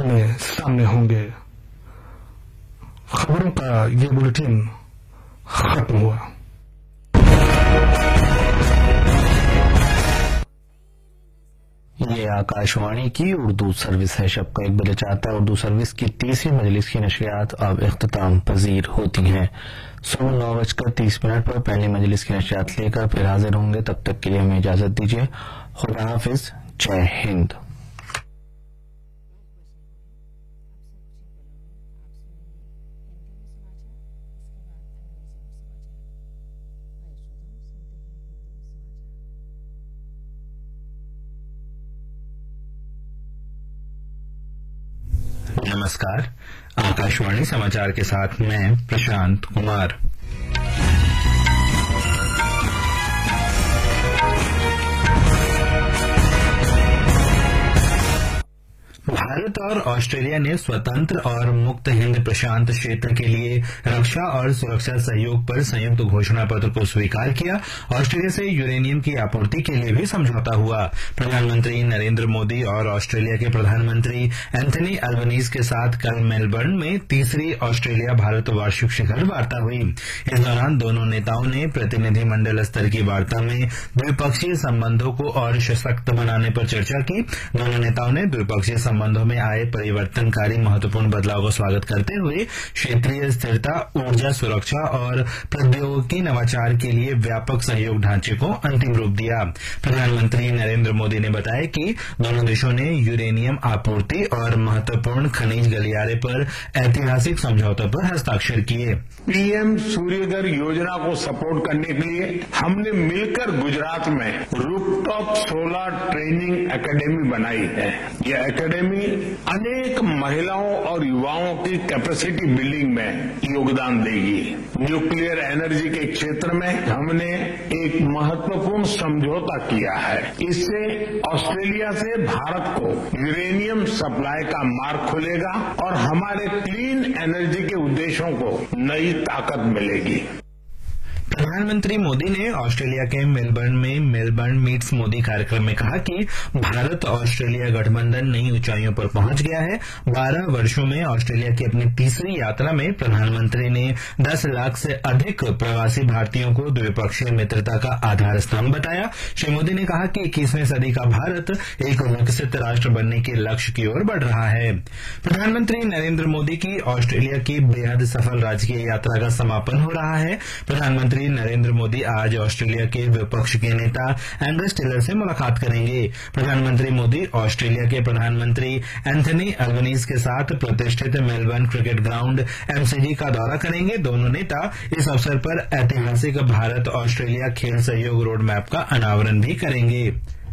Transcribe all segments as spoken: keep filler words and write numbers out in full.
में सामने होंगे। खबरों का ये बुलेटिन खत्म हुआ। ये आकाशवाणी की उर्दू सर्विस है। शब का एक बजे चाहता है उर्दू सर्विस की तीसरी मजलिस की नशरियात अब इख्तिताम पजीर होती हैं। सुबह नौ बजकर तीस मिनट पर पहली मजलिस की नशरियात लेकर फिर हाजिर होंगे। तब तक के लिए हमें इजाजत दीजिए। खुदा हाफिज। जय हिंद। नमस्कार। आकाशवाणी समाचार के साथ मैं प्रशांत कुमार। भारत और ऑस्ट्रेलिया ने स्वतंत्र और मुक्त हिंद प्रशांत क्षेत्र के लिए रक्षा और सुरक्षा सहयोग पर संयुक्त घोषणा पत्र को स्वीकार किया। ऑस्ट्रेलिया से यूरेनियम की आपूर्ति के लिए भी समझौता हुआ। प्रधानमंत्री नरेंद्र मोदी और ऑस्ट्रेलिया के प्रधानमंत्री एंथनी अल्बनीज के साथ कल मेलबर्न में तीसरी ऑस्ट्रेलिया भारत वार्षिक शिखर वार्ता हुई। इस दौरान दोनों नेताओं ने प्रतिनिधिमंडल स्तर की वार्ता में द्विपक्षीय संबंधों को और सशक्त बनाने पर चर्चा की। दोनों नेताओं ने द्विपक्षीय संबंधों में आए परिवर्तनकारी महत्वपूर्ण बदलाव को स्वागत करते हुए क्षेत्रीय स्थिरता, ऊर्जा सुरक्षा और प्रौद्योगिकी नवाचार के लिए व्यापक सहयोग ढांचे को अंतिम रूप दिया। प्रधानमंत्री नरेंद्र मोदी ने बताया कि दोनों देशों ने यूरेनियम आपूर्ति और महत्वपूर्ण खनिज गलियारे पर ऐतिहासिक समझौतों पर हस्ताक्षर किए। पीएम सूर्यघर योजना को सपोर्ट करने के लिए हमने मिलकर गुजरात में रूफटॉप सोलर ट्रेनिंग एकेडमी बनाई है। यह एकेडमी अनेक महिलाओं और युवाओं की कैपेसिटी बिल्डिंग में योगदान देगी। न्यूक्लियर एनर्जी के क्षेत्र में हमने एक महत्वपूर्ण समझौता किया है। इससे ऑस्ट्रेलिया से भारत को यूरेनियम सप्लाई का मार्ग खुलेगा और हमारे क्लीन एनर्जी के उद्देश्यों को नई ताकत मिलेगी। प्रधानमंत्री मोदी ने ऑस्ट्रेलिया के मेलबर्न में मेलबर्न मीट्स मोदी कार्यक्रम में कहा कि भारत ऑस्ट्रेलिया गठबंधन नई ऊंचाइयों पर पहुंच गया है। बारह वर्षों में ऑस्ट्रेलिया की अपनी तीसरी यात्रा में प्रधानमंत्री ने दस लाख से अधिक प्रवासी भारतीयों को द्विपक्षीय मित्रता का आधार स्तंभ बताया। श्री मोदी ने कहा कि इक्कीसवीं सदी का भारत एक विकसित राष्ट्र बनने के लक्ष्य की ओर बढ़ रहा है। प्रधानमंत्री नरेंद्र मोदी की ऑस्ट्रेलिया की बेहद सफल राजकीय यात्रा का समापन हो रहा है। प्रधानमंत्री नरेंद्र मोदी आज ऑस्ट्रेलिया के विपक्ष के नेता एंगस टेलर से मुलाकात करेंगे। प्रधानमंत्री मोदी ऑस्ट्रेलिया के प्रधानमंत्री एंथनी अल्बनीज के साथ प्रतिष्ठित मेलबर्न क्रिकेट ग्राउंड एमसीजी का दौरा करेंगे। दोनों नेता इस अवसर पर ऐतिहासिक भारत ऑस्ट्रेलिया खेल सहयोग रोड मैप का अनावरण भी करेंगे।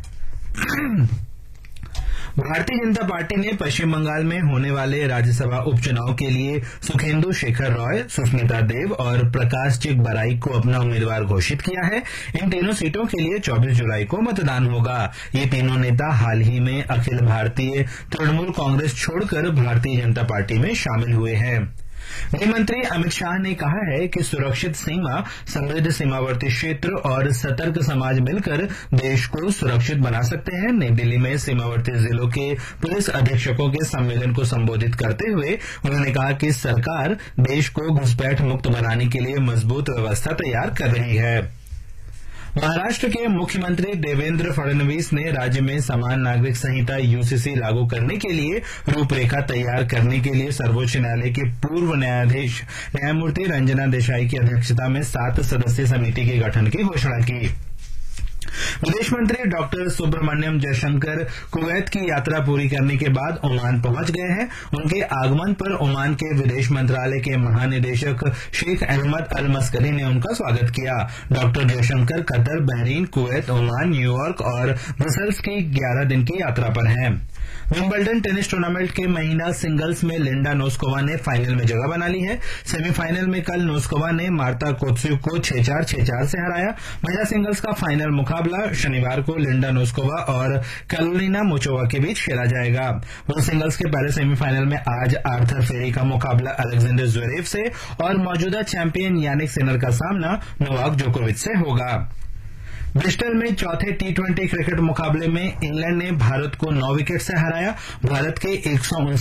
भारतीय जनता पार्टी ने पश्चिम बंगाल में होने वाले राज्यसभा उपचुनाव के लिए सुखेंदु शेखर रॉय, सुष्मिता देव और प्रकाश चिक बराई को अपना उम्मीदवार घोषित किया है। इन तीनों सीटों के लिए चौबीस जुलाई को मतदान होगा। ये तीनों नेता हाल ही में अखिल भारतीय तृणमूल कांग्रेस छोड़कर भारतीय जनता पार्टी में शामिल हुए हैं। गृहमंत्री अमित शाह ने कहा है कि सुरक्षित सीमा, समृद्ध सीमावर्ती क्षेत्र और सतर्क समाज मिलकर देश को सुरक्षित बना सकते हैं। नई दिल्ली में सीमावर्ती जिलों के पुलिस अधीक्षकों के सम्मेलन को संबोधित करते हुए उन्होंने कहा कि सरकार देश को घुसपैठ मुक्त बनाने के लिए मजबूत व्यवस्था तैयार कर रही है। महाराष्ट्र के मुख्यमंत्री देवेंद्र फडणवीस ने राज्य में समान नागरिक संहिता यूसीसी लागू करने के लिए रूपरेखा तैयार करने के लिए सर्वोच्च न्यायालय के पूर्व न्यायाधीश न्यायमूर्ति रंजना देसाई की अध्यक्षता में सात सदस्यीय समिति के गठन की घोषणा की। विदेश मंत्री डॉक्टर सुब्रमण्यम जयशंकर कुवैत की यात्रा पूरी करने के बाद ओमान पहुंच गए हैं। उनके आगमन पर ओमान के विदेश मंत्रालय के महानिदेशक शेख अहमद अल मस्करी ने उनका स्वागत किया। Doctor Jaishankar Qatar, Bahrain, Kuwait, Oman, New York और ब्रसेल्स की ग्यारह दिन की यात्रा पर हैं। विंबलडन टेनिस टूर्नामेंट के महिला सिंगल्स में लिंडा नोस्कोवा ने फाइनल में जगह बना ली है। सेमीफाइनल में कल नोस्कोवा ने मार्ता कोत्स्युक को छह चार छह चार से हराया। महिला सिंगल्स का फाइनल मुकाबला शनिवार को लिंडा नोस्कोवा और कैरोलिना मुचोवा के बीच खेला जाएगा। पुरुष सिंगल्स के पहले सेमीफाइनल में आज आर्थर फेरी का मुकाबला अलेक्जेंडर ज्वेरेव से और मौजूदा चैंपियन यानिक सिनर का सामना नोवाक जोकोविच से होगा। ब्रिस्टल में चौथे टी ट्वेंटी क्रिकेट मुकाबले में इंग्लैंड ने भारत को नौ विकेट से हराया। भारत के एक सौ